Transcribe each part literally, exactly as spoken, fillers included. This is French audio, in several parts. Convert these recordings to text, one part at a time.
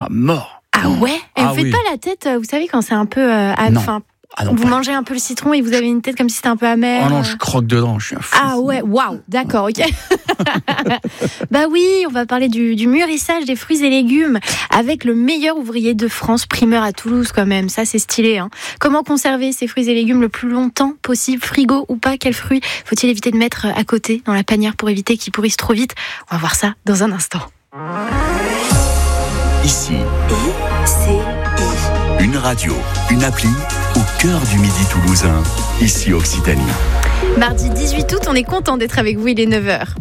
mort. Ah ouais. Et Ah vous faites oui. pas la tête, vous savez, quand c'est un peu... Euh, à, Non. fin, Ah non, vous pas- mangez un peu le citron et vous avez une tête comme si c'était un peu amer. Oh non, je croque dedans, je suis un fou. Ah ouais, waouh, d'accord, ok. Bah oui, on va parler du, du mûrissage des fruits et légumes avec le meilleur ouvrier de France, primeur à Toulouse quand même, ça c'est stylé. Hein. Comment conserver ces fruits et légumes le plus longtemps possible, frigo ou pas, quels fruits faut-il éviter de mettre à côté dans la panière pour éviter qu'ils pourrissent trop vite? On va voir ça dans un instant. Ici, I, C, I. une radio, une appli au cœur du Midi toulousain. Ici Occitanie. Mardi dix-huit août, on est content d'être avec vous, il est neuf heures.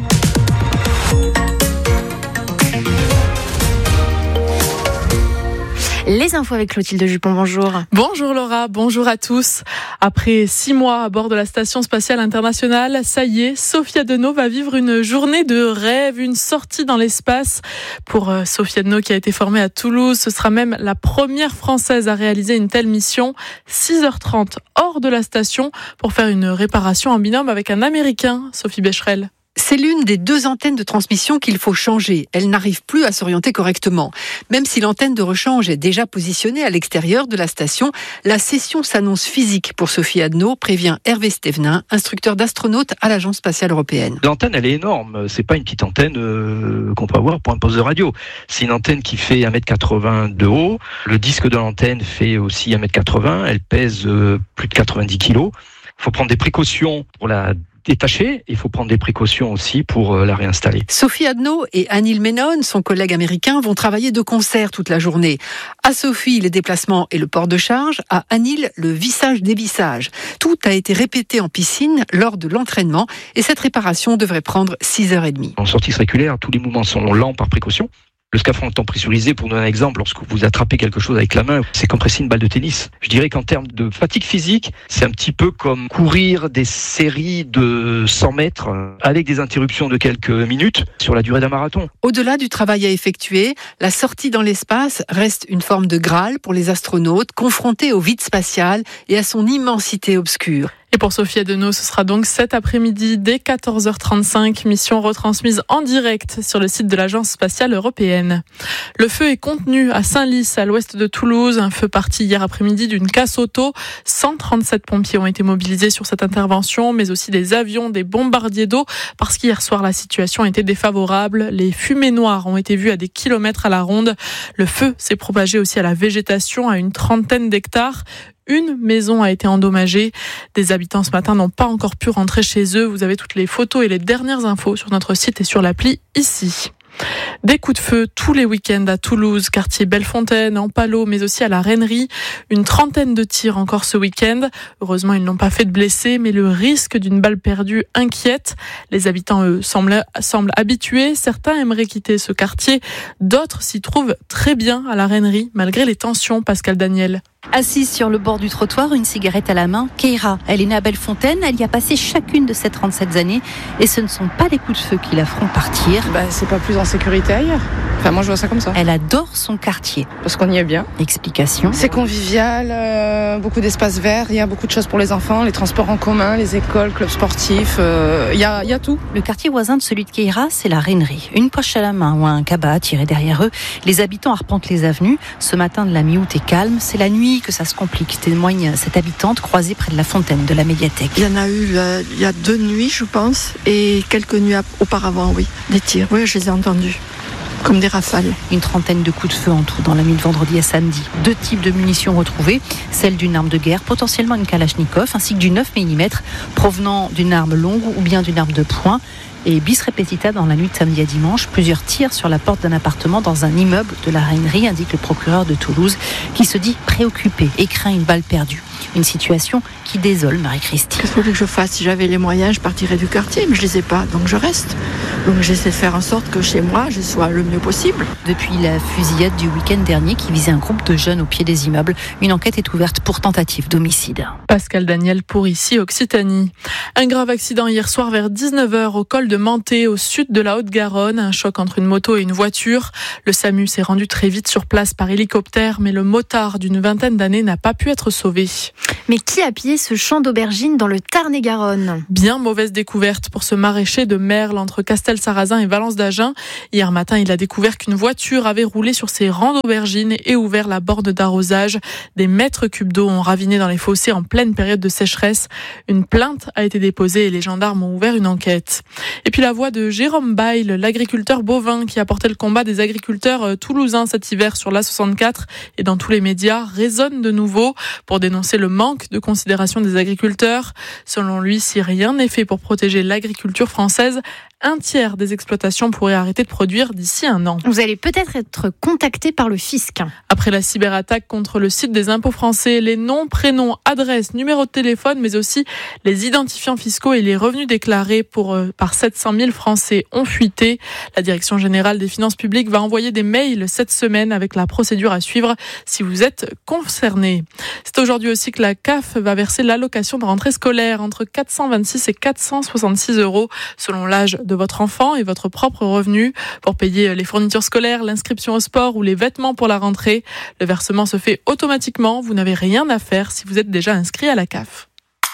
Les infos avec Clotilde Jupon, bonjour. Bonjour Laura, bonjour à tous. Après six mois à bord de la Station Spatiale Internationale, ça y est, Sophie Adenau va vivre une journée de rêve, une sortie dans l'espace. Pour euh, Sophie Adenau qui a été formée à Toulouse, ce sera même la première Française à réaliser une telle mission. six heures trente hors de la station pour faire une réparation en binôme avec un Américain, Sophie Becherel. C'est l'une des deux antennes de transmission qu'il faut changer. Elle n'arrive plus à s'orienter correctement. Même si l'antenne de rechange est déjà positionnée à l'extérieur de la station, la session s'annonce physique pour Sophie Adenau, prévient Hervé Stévenin, instructeur d'astronautes à l'Agence spatiale européenne. L'antenne, elle est énorme. C'est pas une petite antenne euh, qu'on peut avoir pour un poste de radio. C'est une antenne qui fait un mètre quatre-vingts de haut. Le disque de l'antenne fait aussi un mètre quatre-vingts. Elle pèse euh, plus de quatre-vingt-dix kilos. Il faut prendre des précautions pour la détachée, il faut prendre des précautions aussi pour la réinstaller. Sophie Adenau et Anil Menon, son collègue américain, vont travailler de concert toute la journée. À Sophie, les déplacements et le port de charge. À Anil, le vissage-dévissage. Tout a été répété en piscine lors de l'entraînement et cette réparation devrait prendre six heures trente. En sortie circulaire, tous les mouvements sont lents par précaution. Le scaphandre étant pressurisé, pour donner un exemple, lorsque vous attrapez quelque chose avec la main, c'est comme presser une balle de tennis. Je dirais qu'en termes de fatigue physique, c'est un petit peu comme courir des séries de cent mètres avec des interruptions de quelques minutes sur la durée d'un marathon. Au-delà du travail à effectuer, la sortie dans l'espace reste une forme de Graal pour les astronautes confrontés au vide spatial et à son immensité obscure. Et pour Sophie Adenau, ce sera donc cet après-midi dès quatorze heures trente-cinq, mission retransmise en direct sur le site de l'Agence spatiale européenne. Le feu est contenu à Saint-Lys, à l'ouest de Toulouse. Un feu parti hier après-midi d'une casse auto. cent trente-sept pompiers ont été mobilisés sur cette intervention, mais aussi des avions, des bombardiers d'eau, parce qu'hier soir, la situation était défavorable. Les fumées noires ont été vues à des kilomètres à la ronde. Le feu s'est propagé aussi à la végétation, à une trentaine d'hectares. Une maison a été endommagée. Des habitants ce matin n'ont pas encore pu rentrer chez eux. Vous avez toutes les photos et les dernières infos sur notre site et sur l'appli ici. Des coups de feu tous les week-ends à Toulouse, quartier Bellefontaine, en Palot, mais aussi à la Rainerie. Une trentaine de tirs encore ce week-end. Heureusement, ils n'ont pas fait de blessés, mais le risque d'une balle perdue inquiète. Les habitants, eux, semblent, semblent habitués. Certains aimeraient quitter ce quartier. D'autres s'y trouvent très bien à la Rainerie, malgré les tensions. Pascal Daniel. Assise sur le bord du trottoir, une cigarette à la main, Keira. Elle est née à Bellefontaine, elle y a passé chacune de ses trente-sept années et ce ne sont pas les coups de feu qui la feront partir. Bah, c'est pas plus en sécurité ailleurs. Enfin, moi je vois ça comme ça. Elle adore son quartier. Parce qu'on y est bien. Explication. C'est convivial, euh, beaucoup d'espaces verts, il y a beaucoup de choses pour les enfants, les transports en commun, les écoles, clubs sportifs, il euh, y, a, y a tout. Le quartier voisin de celui de Keira, c'est la Rainerie. Une poche à la main ou un cabas tiré derrière eux. Les habitants arpentent les avenues. Ce matin de la mi-août est calme. C'est la nuit que ça se complique, témoigne cette habitante croisée près de la fontaine de la médiathèque. Il y en a eu euh, il y a deux nuits, je pense, et quelques nuits auparavant, oui, des tirs. Oui, je les ai entendus, comme des rafales. Une trentaine de coups de feu en tout dans la nuit de vendredi à samedi. Deux types de munitions retrouvées, celle d'une arme de guerre, potentiellement une Kalachnikov, ainsi que du neuf millimètres, provenant d'une arme longue ou bien d'une arme de poing. Et bis repetita dans la nuit de samedi à dimanche, plusieurs tirs sur la porte d'un appartement dans un immeuble de la Rainerie, indique le procureur de Toulouse, qui se dit préoccupé et craint une balle perdue. Une situation qui désole Marie-Christine. Qu'est-ce que vous voulez que je fasse? Si j'avais les moyens, je partirais du quartier, mais je les ai pas, donc je reste. Donc j'essaie de faire en sorte que chez moi, je sois le mieux possible. Depuis la fusillade du week-end dernier qui visait un groupe de jeunes au pied des immeubles, une enquête est ouverte pour tentative d'homicide. Pascal Daniel pour ici Occitanie. Un grave accident hier soir vers dix-neuf heures au col de Manté, au sud de la Haute-Garonne. Un choc entre une moto et une voiture. Le SAMU s'est rendu très vite sur place par hélicoptère, mais le motard d'une vingtaine d'années n'a pas pu être sauvé. Mais qui a pillé ce champ d'aubergines dans le Tarn-et-Garonne ? Bien mauvaise découverte pour ce maraîcher de Merle entre Castel-Sarrazin et Valence d'Agen. Hier matin, il a découvert qu'une voiture avait roulé sur ses rangs d'aubergines et ouvert la borne d'arrosage. Des mètres cubes d'eau ont raviné dans les fossés en pleine période de sécheresse. Une plainte a été déposée et les gendarmes ont ouvert une enquête. Et puis la voix de Jérôme Bail, l'agriculteur bovin qui a porté le combat des agriculteurs toulousains cet hiver sur l'A soixante-quatre et dans tous les médias, résonne de nouveau pour dénoncer le manque de considération des agriculteurs. Selon lui, si rien n'est fait pour protéger l'agriculture française, un tiers des exploitations pourraient arrêter de produire d'ici un an. Vous allez peut-être être contacté par le fisc. Après la cyberattaque contre le site des impôts français, les noms, prénoms, adresses, numéros de téléphone, mais aussi les identifiants fiscaux et les revenus déclarés pour, euh, par sept cent mille Français ont fuité. La Direction générale des finances publiques va envoyer des mails cette semaine avec la procédure à suivre si vous êtes concerné. C'est aujourd'hui aussi que la C A F va verser l'allocation de rentrée scolaire entre quatre cent vingt-six et quatre cent soixante-six euros selon l'âge de votre enfant et votre propre revenu pour payer les fournitures scolaires, l'inscription au sport ou les vêtements pour la rentrée. Le versement se fait automatiquement. Vous n'avez rien à faire si vous êtes déjà inscrit à la C A F.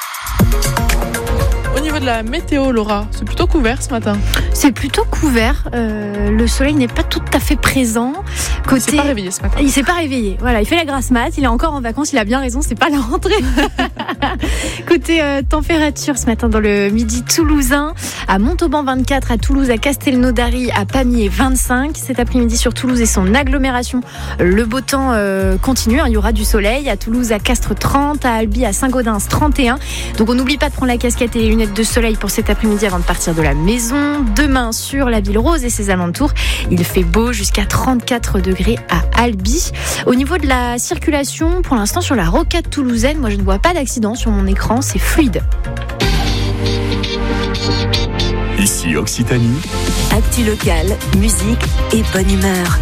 Au niveau de la météo, Laura, c'est plutôt couvert ce matin. C'est plutôt couvert. Euh, le soleil n'est pas tout à fait présent. Côté... Il s'est pas réveillé ce matin. Il s'est pas réveillé. Voilà, il fait la grasse mat. Il est encore en vacances. Il a bien raison. C'est pas la rentrée. Côté euh, température ce matin dans le midi toulousain, à Montauban vingt-quatre, à Toulouse, à Castelnaudary, à Pamiers vingt-cinq. Cet après-midi sur Toulouse et son agglomération, le beau temps euh, continue. Hein, il y aura du soleil. À Toulouse, à Castres trente, à Albi, à Saint-Gaudens trente et un. Donc on n'oublie pas de prendre la casquette et les lunettes de soleil pour cet après-midi avant de partir de la maison. Demain sur la ville rose et ses alentours, il fait beau jusqu'à trente-quatre degrés à Albi. Au niveau de la circulation, pour l'instant sur la rocade toulousaine, moi je ne vois pas d'accident sur mon écran, c'est fluide. Ici Occitanie. Actu locale, musique et bonne humeur.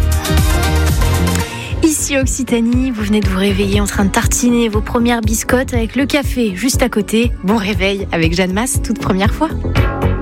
Ici Occitanie, vous venez de vous réveiller en train de tartiner vos premières biscottes avec le café juste à côté. Bon réveil avec Jeanne Masse, toute première fois.